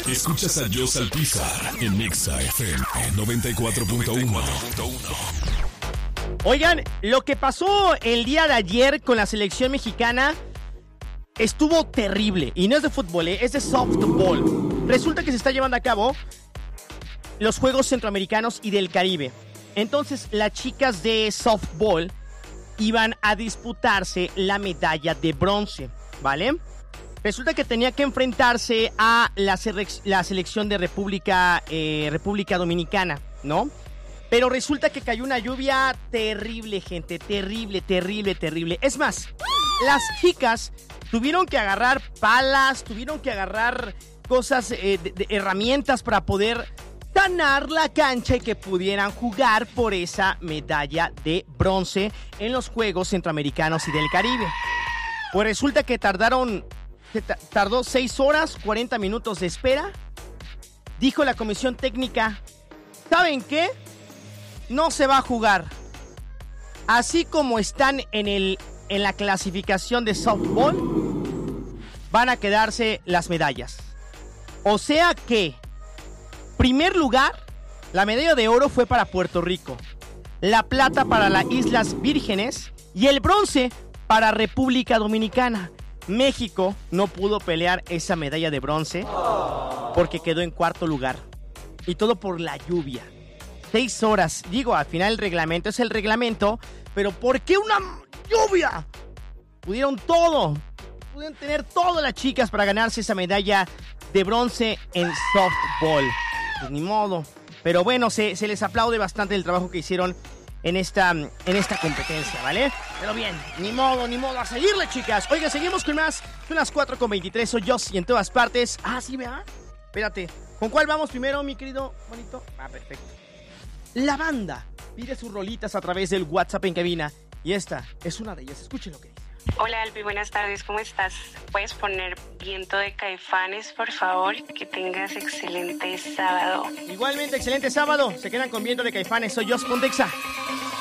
Escuchas a Joss Alpizar en Nexa FM 94.1. Oigan, lo que pasó el día de ayer con la selección mexicana estuvo terrible. Y no es de fútbol, es de softball. Resulta que se está llevando a cabo los Juegos Centroamericanos y del Caribe. Entonces, las chicas de softball iban a disputarse la medalla de bronce, ¿vale? Resulta que tenía que enfrentarse a la selección de República Dominicana, ¿no? Pero resulta que cayó una lluvia terrible, gente, terrible. Es más, las chicas tuvieron que agarrar palas, tuvieron que agarrar cosas, de herramientas para poder ganar la cancha y que pudieran jugar por esa medalla de bronce en los Juegos Centroamericanos y del Caribe. Pues resulta que tardó 6 horas, 40 minutos de espera. Dijo la comisión técnica, ¿saben qué? No se va a jugar. Así como están en la clasificación de softball, van a quedarse las medallas. O sea que, primer lugar, la medalla de oro fue para Puerto Rico, la plata para las Islas Vírgenes y el bronce para República Dominicana. México no pudo pelear esa medalla de bronce porque quedó en cuarto lugar. Y todo por la lluvia. 6 horas. Digo, al final el reglamento es el reglamento, pero ¿por qué una lluvia? Pudieron tener todas las chicas para ganarse esa medalla de bronce en softball. Pues ni modo. Pero bueno, se les aplaude bastante el trabajo que hicieron en esta competencia, ¿vale? Pero bien, ni modo, a seguirle, chicas. Oiga, seguimos con más. Son las 4:23, soy Joss y en todas partes. Ah, ¿sí, verdad? Espérate, ¿con cuál vamos primero, mi querido bonito? Ah, perfecto. La banda pide sus rolitas a través del WhatsApp en cabina. Y esta es una de ellas, escuchen lo que dice. Hola Albi, buenas tardes, ¿cómo estás? ¿Puedes poner Viento de Caifanes, por favor? Que tengas excelente sábado. Igualmente, excelente sábado. Se quedan con Viento de Caifanes, soy Joss Pontexa.